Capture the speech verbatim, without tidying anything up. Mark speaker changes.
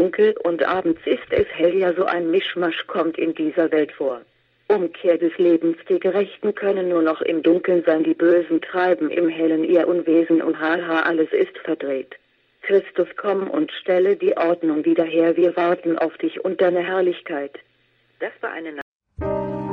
Speaker 1: dunkel und abends ist es hell, ja so ein Mischmasch kommt in dieser Welt vor. Umkehr des Lebens, die Gerechten können nur noch im Dunkeln sein, die Bösen treiben im Hellen ihr Unwesen und haha, alles ist verdreht. Christus, komm und stelle die Ordnung wieder her, wir warten auf dich und deine Herrlichkeit. Das war eine